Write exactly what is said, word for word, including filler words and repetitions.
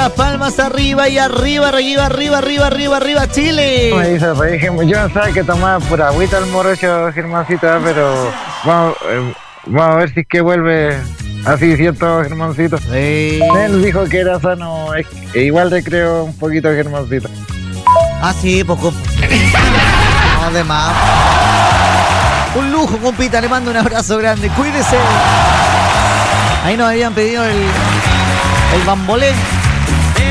las palmas arriba y arriba, arriba, arriba, arriba, arriba, arriba, Chile. Me dice, pues, dije, yo no sabía que tomaba pura agüita el morocho, Germancito, pero vamos, eh, vamos a ver si es que vuelve así, ¿cierto, Germancito? Sí. Él dijo que era sano, es, igual le creo un poquito a Germancito. Ah, sí, poco. No, de más. Un lujo, compita, le mando un abrazo grande, cuídese. Ahí nos habían pedido el, el bambolé.